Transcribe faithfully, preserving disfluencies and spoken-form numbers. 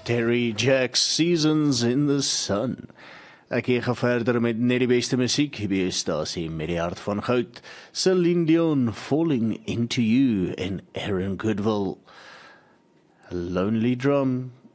Terry Jacks, Seasons in the Sun. Ek hier gaan verder met net die beste musiek by die stasie met die hart van goud. Celine Dion, Falling Into You en Aaron Goodwill. Lonely Drum